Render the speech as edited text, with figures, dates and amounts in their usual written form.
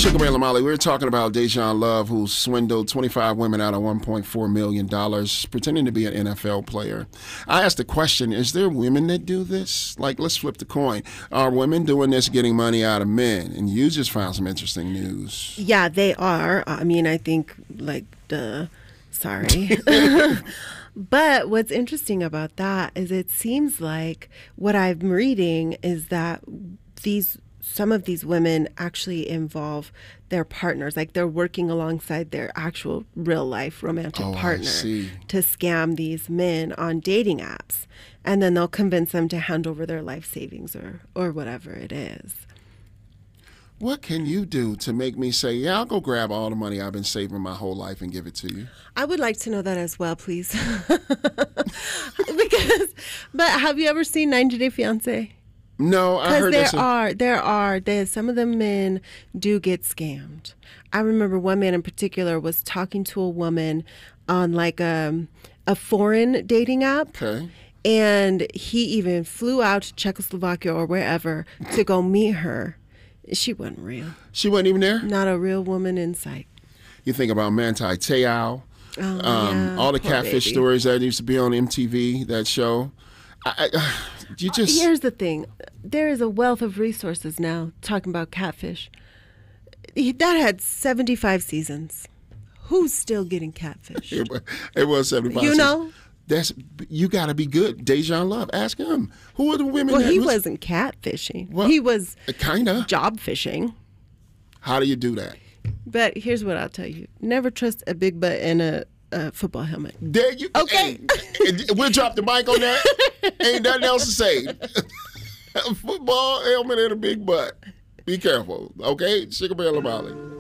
Sugar Ray Lamali, we were talking about Dejan Love, who swindled 25 women out of $1.4 million, pretending to be an NFL player. I asked the question, is there women that do this? Like, let's flip the coin. Are women doing this, getting money out of men? And you just found some interesting news. Yeah, they are. I mean, I think, like, sorry. But what's interesting about that is it seems like what I'm reading is that some of these women actually involve their partners, like they're working alongside their actual real life romantic partner to scam these men on dating apps. And then they'll convince them to hand over their life savings or whatever it is. What can you do to make me say, yeah, I'll go grab all the money I've been saving my whole life and give it to you? I would like to know that as well, please. But have you ever seen 90 Day Fiancé? No, I heard there's some of the men do get scammed. I remember one man in particular was talking to a woman on like a foreign dating app. Okay. And he even flew out to Czechoslovakia or wherever to go meet her. She wasn't real. She wasn't even there? Not a real woman in sight. You think about Manti Te'o, all the catfish stories that used to be on MTV, that show. Here's the thing. There is a wealth of resources now talking about catfish. That had 75 seasons. Who's still getting catfish? It was 75 You seasons. know? You got to be good. Dejan Love, ask him. Who are the women? Well, he wasn't catfishing. Well, he was kinda job fishing. How do you do that? But here's what I'll tell you: never trust a big butt in a football helmet. There you go. Okay, we'll drop the mic on that. Ain't nothing else to say. A football helmet and a big butt. Be careful, okay? Sugar Ray Lamali.